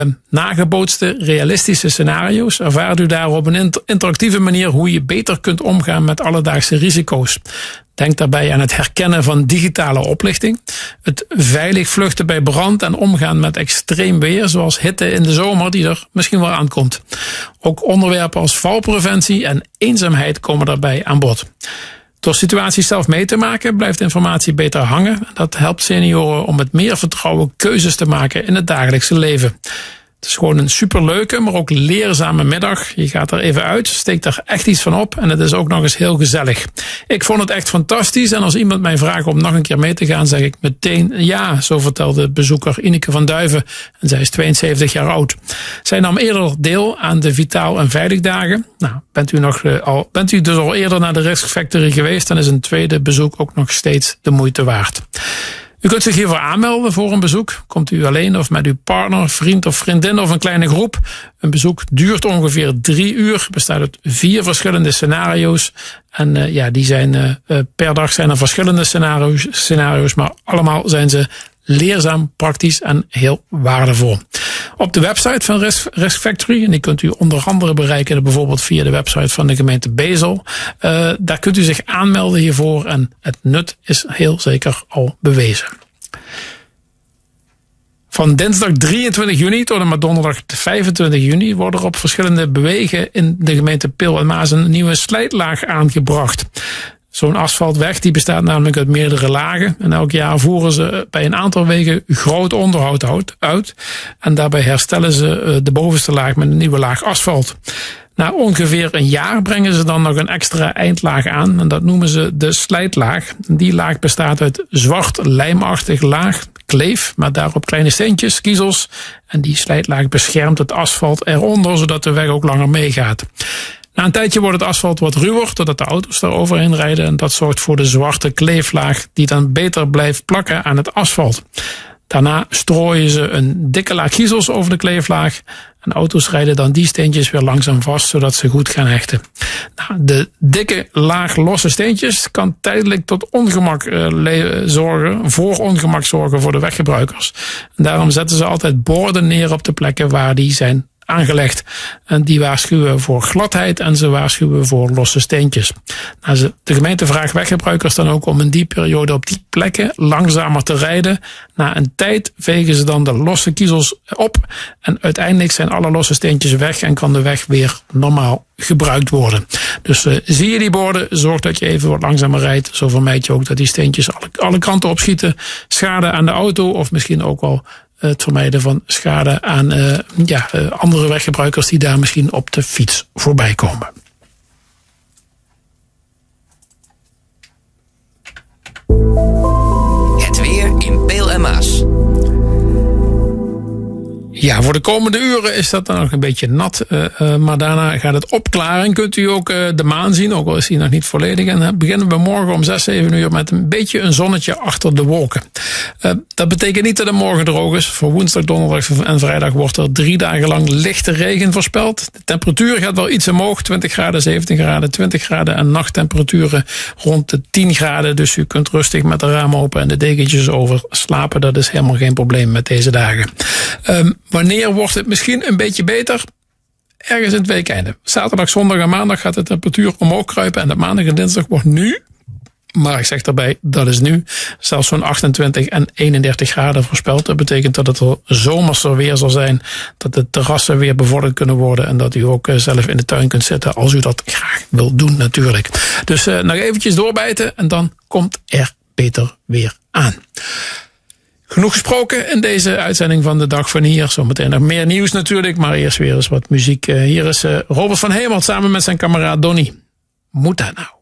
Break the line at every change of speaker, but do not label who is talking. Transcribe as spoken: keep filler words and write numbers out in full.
nagebootste realistische scenario's ervaart u daar op een interactieve manier hoe je beter kunt omgaan met alledaagse risico's. Denk daarbij aan het herkennen van digitale oplichting, het veilig vluchten bij brand en omgaan met extreem weer zoals hitte in de zomer die er misschien wel aankomt. Ook onderwerpen als valpreventie en eenzaamheid komen daarbij aan bod. Door situaties zelf mee te maken blijft informatie beter hangen. Dat helpt senioren om met meer vertrouwen keuzes te maken in het dagelijkse leven. Het is gewoon een superleuke, maar ook leerzame middag. Je gaat er even uit, steekt er echt iets van op en het is ook nog eens heel gezellig. Ik vond het echt fantastisch en als iemand mij vraagt om nog een keer mee te gaan, zeg ik meteen ja, zo vertelde bezoeker Ineke van Duiven en zij is tweeënzeventig jaar oud. Zij nam eerder deel aan de Vitaal en Veilig dagen. Nou, bent u, nog, uh, al, bent u dus al eerder naar de Risk Factory geweest, dan is een tweede bezoek ook nog steeds de moeite waard. U kunt zich hiervoor aanmelden voor een bezoek. Komt u alleen of met uw partner, vriend of vriendin of een kleine groep. Een bezoek duurt ongeveer drie uur, bestaat uit vier verschillende scenario's. En uh, ja, die zijn uh, per dag zijn er verschillende scenario's, scenario's, maar allemaal zijn ze leerzaam, praktisch en heel waardevol. Op de website van Risk, Risk Factory, en die kunt u onder andere bereiken bijvoorbeeld via de website van de gemeente Bezel. Uh, daar kunt u zich aanmelden hiervoor en het nut is heel zeker al bewezen. Van dinsdag drieëntwintig juni tot en met donderdag vijfentwintig juni worden er op verschillende bewegen in de gemeente Peel en Maas een nieuwe slijtlaag aangebracht. Zo'n asfaltweg die bestaat namelijk uit meerdere lagen. En elk jaar voeren ze bij een aantal wegen groot onderhoud uit. En daarbij herstellen ze de bovenste laag met een nieuwe laag asfalt. Na ongeveer een jaar brengen ze dan nog een extra eindlaag aan. En dat noemen ze de slijtlaag. Die laag bestaat uit zwart lijmachtig laag kleef, maar daarop kleine steentjes, kiezels. En die slijtlaag beschermt het asfalt eronder, zodat de weg ook langer meegaat. Na een tijdje wordt het asfalt wat ruwer, totdat de auto's daar overheen rijden. En dat zorgt voor de zwarte kleeflaag die dan beter blijft plakken aan het asfalt. Daarna strooien ze een dikke laag kiezels over de kleeflaag. En auto's rijden dan die steentjes weer langzaam vast, zodat ze goed gaan hechten. Nou, de dikke laag losse steentjes kan tijdelijk tot ongemak uh, zorgen, voor ongemak zorgen voor de weggebruikers. En daarom zetten ze altijd borden neer op de plekken waar die zijn aangelegd. En die waarschuwen voor gladheid en ze waarschuwen voor losse steentjes. Nou, de gemeente vraagt weggebruikers dan ook om in die periode op die plekken langzamer te rijden. Na een tijd vegen ze dan de losse kiezels op en uiteindelijk zijn alle losse steentjes weg en kan de weg weer normaal gebruikt worden. Dus uh, zie je die borden, zorg dat je even wat langzamer rijdt. Zo vermijd je ook dat die steentjes alle, alle kanten opschieten. Schade aan de auto of misschien ook wel het vermijden van schade aan uh, ja, uh, andere weggebruikers die daar misschien op de fiets voorbij komen.
Het weer in Peel en Maas.
Ja, voor de komende uren is dat dan nog een beetje nat. Uh, uh, maar daarna gaat het opklaren. En kunt u ook uh, de maan zien, ook al is die nog niet volledig. En dan beginnen we morgen om zes, zeven uur met een beetje een zonnetje achter de wolken. Uh, dat betekent niet dat het morgen droog is. Voor woensdag, donderdag en vrijdag wordt er drie dagen lang lichte regen voorspeld. De temperatuur gaat wel iets omhoog. twintig graden, zeventien graden, twintig graden. En nachttemperaturen rond de tien graden. Dus u kunt rustig met de ramen open en de dekentjes over slapen. Dat is helemaal geen probleem met deze dagen. Um, Wanneer wordt het misschien een beetje beter? Ergens in het weekeinde. Zaterdag, zondag en maandag gaat de temperatuur omhoog kruipen. En de maandag en dinsdag wordt nu, maar ik zeg daarbij, dat is nu, zelfs zo'n achtentwintig en eenendertig graden voorspeld. Dat betekent dat het er zomerser weer zal zijn. Dat de terrassen weer bevorderd kunnen worden. En dat u ook zelf in de tuin kunt zitten als u dat graag wilt doen natuurlijk. Dus uh, nog eventjes doorbijten en dan komt er beter weer aan. Genoeg gesproken in deze uitzending van de Dag van Hier. Zometeen nog meer nieuws natuurlijk, maar eerst weer eens wat muziek. Hier is Robert van Hemelt samen met zijn kameraad Donnie. Moet dat nou?